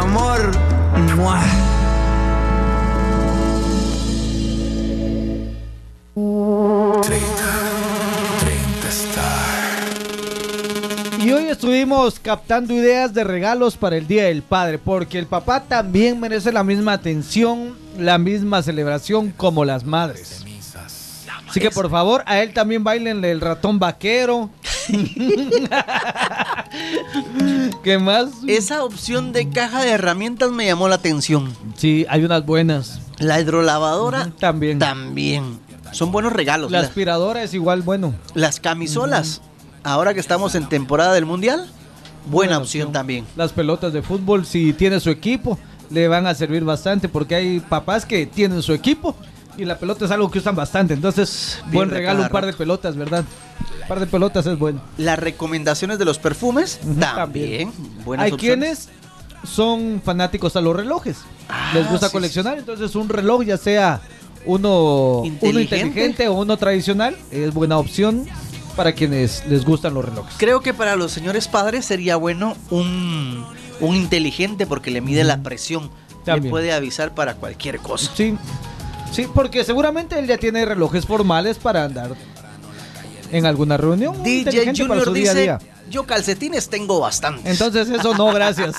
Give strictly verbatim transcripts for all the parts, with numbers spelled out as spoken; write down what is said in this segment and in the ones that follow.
amor. ¡Mua! Y hoy estuvimos captando ideas de regalos para el Día del Padre, porque el papá también merece la misma atención, la misma celebración como las madres. Así que por favor, a él también bailenle el ratón vaquero. ¿Qué más? Esa opción de caja de herramientas me llamó la atención. Sí, hay unas buenas. La hidrolavadora también. También. Son buenos regalos. La aspiradora es igual bueno. Las camisolas. Uh-huh. Ahora que estamos en temporada del Mundial, buena, buena opción, opción también. Las pelotas de fútbol, si tiene su equipo, le van a servir bastante, porque hay papás que tienen su equipo y la pelota es algo que usan bastante. Entonces, bien buen regalo, un par de pelotas, ¿verdad? Un par de pelotas es bueno. Las recomendaciones de los perfumes, uh-huh, también. también. Buenas hay opciones. Quienes son fanáticos a los relojes. Ah, les gusta sí, coleccionar, sí. Entonces un reloj, ya sea uno inteligente. uno inteligente o uno tradicional, es buena opción para quienes les gustan los relojes. Creo que para los señores padres sería bueno un, un inteligente, porque le mide mm. la presión. También. Le puede avisar para cualquier cosa. Sí, sí, porque seguramente él ya tiene relojes formales para andar en alguna reunión. D J Junior dice, día día. Yo calcetines tengo bastantes. Entonces eso no, gracias.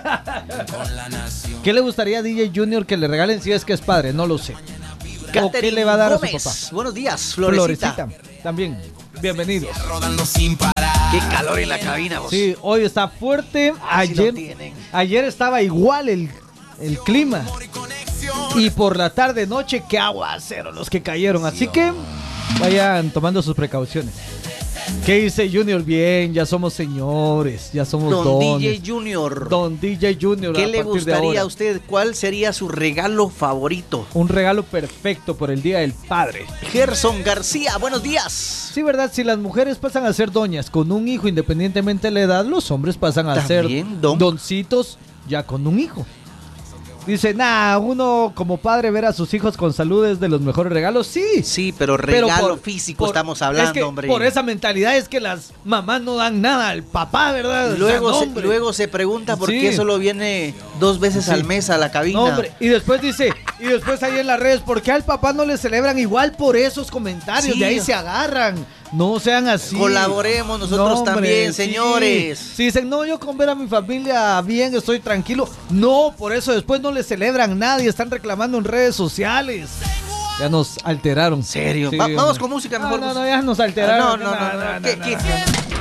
¿Qué le gustaría a D J Junior que le regalen si es que es padre? No lo sé. ¿O qué le va a dar Gómez. A su papá? Buenos días, Florecita. Florecita, también. Bienvenidos. Qué calor en la cabina, vos. Sí, hoy está fuerte. Ayer, ayer estaba igual el, el clima. Y por la tarde, noche, qué aguacero los que cayeron. Así que vayan tomando sus precauciones. ¿Qué dice Junior? Bien, ya somos señores, ya somos Don dones. D J Junior. Don D J Junior. ¿Qué le gustaría a usted? ¿Cuál sería su regalo favorito? Un regalo perfecto por el Día del Padre. Gerson García, buenos días. Sí, verdad, si las mujeres pasan a ser doñas con un hijo independientemente de la edad, los hombres pasan a ¿También, ser don? doncitos ya con un hijo. Dice, nah, uno como padre ver a sus hijos con salud es de los mejores regalos, sí. Sí, pero regalo pero por, físico por, estamos hablando, es que hombre. Por esa mentalidad es que las mamás no dan nada al papá, ¿verdad? Luego, o sea, no, se, luego se pregunta por sí. qué solo viene dos veces sí. al mes a la cabina. No, hombre, y después dice, y después ahí en las redes, ¿por qué al papá no le celebran igual por esos comentarios? Sí. De ahí se agarran. No sean así. Colaboremos nosotros no, hombre, también, señores. Si sí. sí, dicen, no, yo con ver a mi familia bien, estoy tranquilo. No, por eso después no le celebran nadie. Están reclamando en redes sociales. Ya nos alteraron. ¿En serio? Sí, Va, vamos con música mejor. No, no, no, ya nos alteraron. Ah, no, no, no. no, no, no, no, no, no, no. ¿Qué, qué?